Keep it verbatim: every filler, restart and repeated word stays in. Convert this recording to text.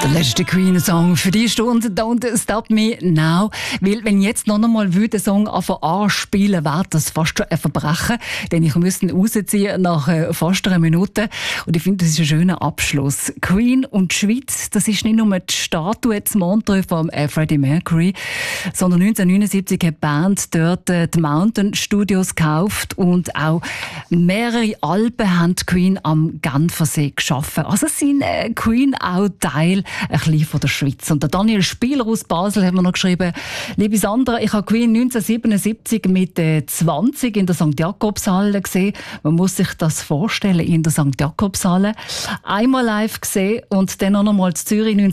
Der letzte Queen-Song für die Stunde «Don't Stop Me Now». Weil, wenn ich jetzt noch einmal den Song anspielen wäre das fast schon ein Verbrechen. Denn ich müsste ihn rausziehen nach äh, fast einer Minute. Und ich finde, das ist ein schöner Abschluss. Queen und die Schweiz, das ist nicht nur die Statue in Montreux von äh, Freddie Mercury, sondern neunzehnhundertneunundsiebzig hat die Band dort äh, die Mountain Studios gekauft und auch mehrere Alben haben die Queen am Genfersee geschaffen. Also sind äh, Queen auch Teil ein bisschen von der Schweiz. Und der Daniel Spieler aus Basel hat mir noch geschrieben: Liebe Sandra, ich habe Queen neunzehnhundertsiebenundsiebzig mit äh, zwanzig in der Sankt Jakobshalle gesehen. Man muss sich das vorstellen, in der Sankt Jakobshalle. Einmal live gesehen und dann noch einmal in Zürich